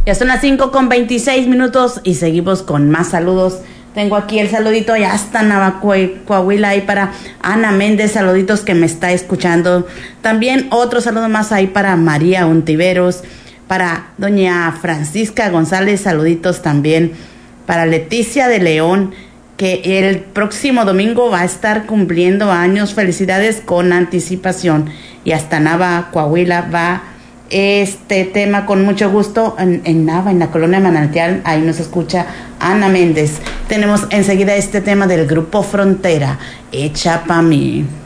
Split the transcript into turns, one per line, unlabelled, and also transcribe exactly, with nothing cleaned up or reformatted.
Ya son las cinco con veintiséis minutos y seguimos con más saludos. Tengo aquí el saludito ya hasta Navajo, Coahuila, ahí para Ana Méndez, saluditos que me está escuchando. También otro saludo más ahí para María Untiveros, para doña Francisca González, saluditos también para Leticia de León, que el próximo domingo va a estar cumpliendo años. Felicidades con anticipación. Y hasta Nava, Coahuila, va este tema con mucho gusto. En, en Nava, en la colonia Manantial, ahí nos escucha Ana Méndez. Tenemos enseguida este tema del grupo Frontera, Hecha pa' mí.